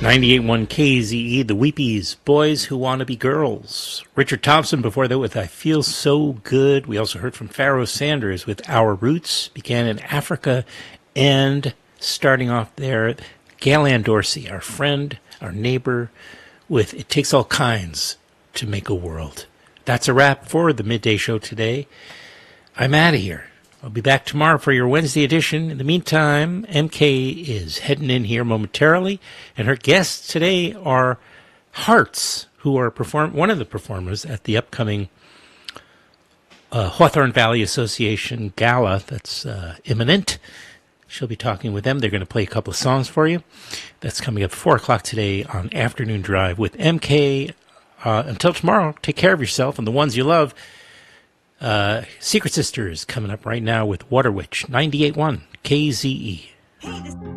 98.1 KZE, the Weepies, Boys Who Want to Be Girls. Richard Thompson before that with I Feel So Good. We also heard from Pharoah Sanders with Our Roots, began in Africa. And starting off there, Gail Dorsey, our friend, our neighbor, with It Takes All Kinds to Make a World. That's a wrap for the Midday Show today. I'm out of here. I'll be back tomorrow for your Wednesday edition. In the meantime, MK is heading in here momentarily, and her guests today are Hearts, who are one of the performers at the upcoming Hawthorne Valley Association Gala that's imminent. She'll be talking with them. They're going to play a couple of songs for you. That's coming up 4 o'clock today on Afternoon Drive with MK. Until tomorrow, take care of yourself and the ones you love. Secret Sisters coming up right now with Water Witch, 98.1 KZE.